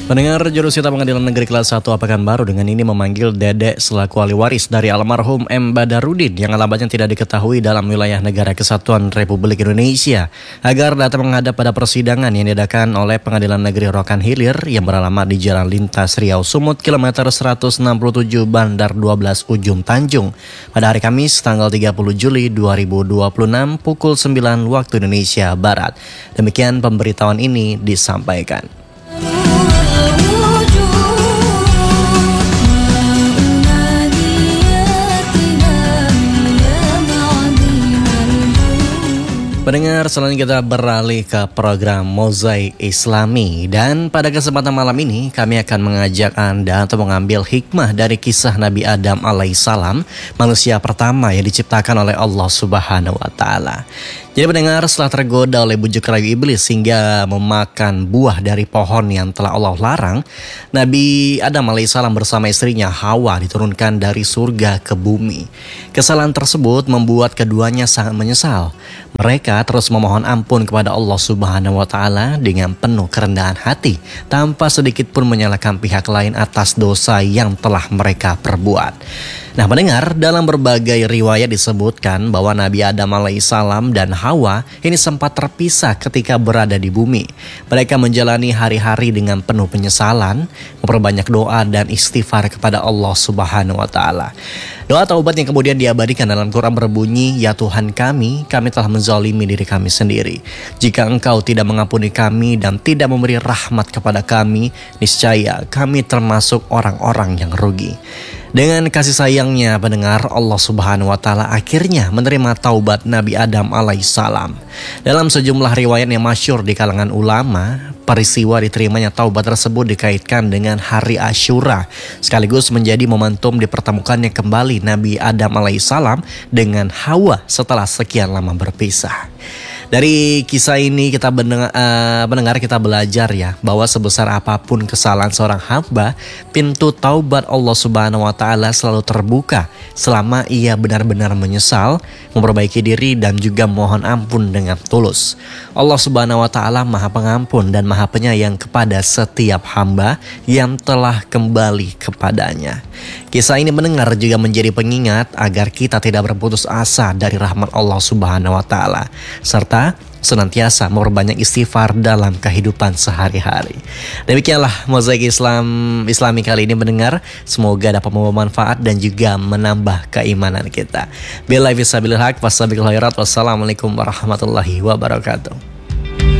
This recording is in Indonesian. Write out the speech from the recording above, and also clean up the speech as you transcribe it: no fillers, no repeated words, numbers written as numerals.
Pendengar Jurusita Pengadilan Negeri Kelas 1 Pekanbaru dengan ini memanggil Dedek selaku ahli waris dari almarhum M. Badarudin yang alamatnya tidak diketahui dalam wilayah Negara Kesatuan Republik Indonesia agar datang menghadap pada persidangan yang diadakan oleh Pengadilan Negeri Rokan Hilir yang beralamat di Jalan Lintas Riau Sumut kilometer 167 Bandar 12 Ujung Tanjung pada hari Kamis tanggal 30 Juli 2026 pukul 9 waktu Indonesia Barat. Demikian pemberitahuan ini disampaikan. Pendengar, selanjutnya kita beralih ke program Mozaik Islami. Dan pada kesempatan malam ini kami akan mengajak Anda untuk mengambil hikmah dari kisah Nabi Adam alaihissalam, manusia pertama yang diciptakan oleh Allah Subhanahu wa Ta'ala. Jadi pendengar, setelah tergoda oleh bujuk rayu iblis hingga memakan buah dari pohon yang telah Allah larang, Nabi Adam alaihissalam bersama istrinya Hawa diturunkan dari surga ke bumi. Kesalahan tersebut membuat keduanya sangat menyesal. Mereka terus memohon ampun kepada Allah Subhanahu wa Ta'ala dengan penuh kerendahan hati, tanpa sedikit pun menyalahkan pihak lain atas dosa yang telah mereka perbuat. Nah pendengar, dalam berbagai riwayat disebutkan bahwa Nabi Adam alaihissalam dan Hawa ini sempat terpisah ketika berada di bumi. Mereka menjalani hari-hari dengan penuh penyesalan, memperbanyak doa dan istighfar kepada Allah Subhanahu wa Ta'ala. Doa taubat yang kemudian diabadikan dalam Quran berbunyi, "Ya Tuhan kami telah menzalimi diri kami sendiri. Jika Engkau tidak mengampuni kami dan tidak memberi rahmat kepada kami, niscaya kami termasuk orang-orang yang rugi." Dengan kasih sayangnya pendengar, Allah Subhanahu wa Ta'ala akhirnya menerima taubat Nabi Adam alaihissalam. Dalam sejumlah riwayat yang masyhur di kalangan ulama, peristiwa diterimanya taubat tersebut dikaitkan dengan hari Asyura, sekaligus menjadi momentum dipertemukannya kembali Nabi Adam alaihissalam dengan Hawa setelah sekian lama berpisah. Dari kisah ini kita mendengar kita belajar ya bahwa sebesar apapun kesalahan seorang hamba, pintu taubat Allah Subhanahu wa Ta'ala selalu terbuka selama ia benar-benar menyesal, memperbaiki diri dan juga mohon ampun dengan tulus. Allah Subhanahu wa Ta'ala Maha Pengampun dan Maha Penyayang kepada setiap hamba yang telah kembali kepadanya. Kisah ini mendengar juga menjadi pengingat agar kita tidak berputus asa dari rahmat Allah Subhanahu wa Ta'ala, serta senantiasa memperbanyak istighfar dalam kehidupan sehari-hari. Demikianlah Mozaik Islami kali ini mendengar. Semoga dapat membawa manfaat dan juga menambah keimanan kita. Billahi fisabilil haq, wassalamualaikum warahmatullahi wabarakatuh.